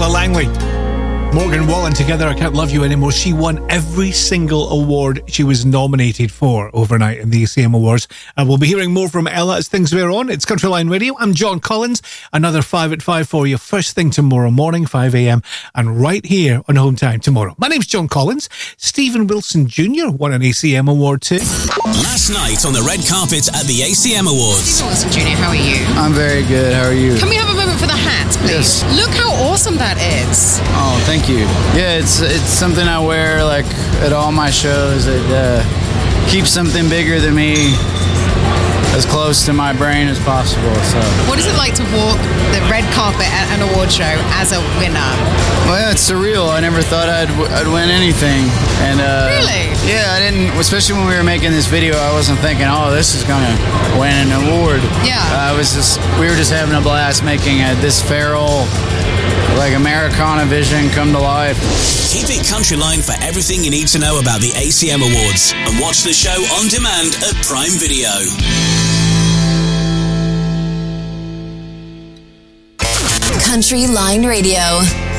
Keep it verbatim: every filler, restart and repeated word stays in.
Ella Langley, Morgan Wallen together, I Can't Love You Anymore. She won every single award she was nominated for overnight in the A C M Awards. And we'll be hearing more from Ella as things wear on. It's Countryline Radio. I'm John Collins. Another five at five for you first thing tomorrow morning, five a.m. and right here on Home Time tomorrow. My name's John Collins. Stephen Wilson Junior won an A C M Award too. Last night on the red carpet at the A C M Awards. Stephen Wilson Junior, how are you? I'm very good. How are you? Can we have a moment for the hat, please? Yes. Look how awesome that is. Oh, thank you. Yeah, it's it's something I wear like at all my shows. It uh, keeps something bigger than me as close to my brain as possible. So, what is it like to walk the red carpet at an award show as a winner? Well, yeah, it's surreal. I never thought I'd I'd win anything. And uh, really? Yeah, I didn't. Especially when we were making this video, I wasn't thinking, oh, this is gonna win an award. Yeah. Uh, I was just we were just having a blast making a, this feral, like Americana vision come to life. Keep it Countryline for everything you need to know about the A C M Awards, and watch the show on demand at Prime Video. Countryline Radio.